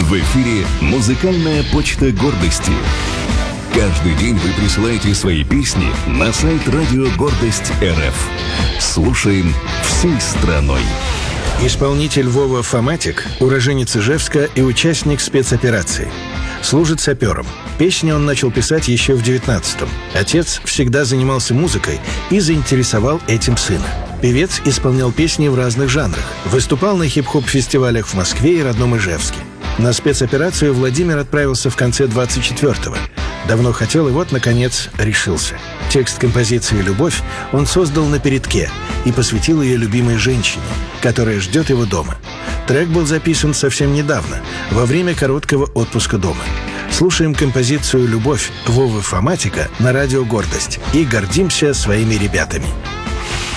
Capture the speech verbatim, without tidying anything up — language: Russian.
В эфире «Музыкальная почта гордости». Каждый день вы присылаете свои песни на сайт Радио Гордость РФ. Слушаем всей страной. Исполнитель Вова Фоматик – уроженец Ижевска и участник спецоперации. Служит сапером. Песни он начал писать еще в девятнадцатом. Отец всегда занимался музыкой и заинтересовал этим сына. Певец исполнял песни в разных жанрах. Выступал на хип-хоп-фестивалях в Москве и родном Ижевске. На спецоперацию Владимир отправился в конце двадцать четвёртого. Давно хотел и вот, наконец, решился. Текст композиции «Любовь» он создал на передке и посвятил ее любимой женщине, которая ждет его дома. Трек был записан совсем недавно, во время короткого отпуска дома. Слушаем композицию «Любовь» Вовы Фоматика на радио «Гордость» и гордимся своими ребятами.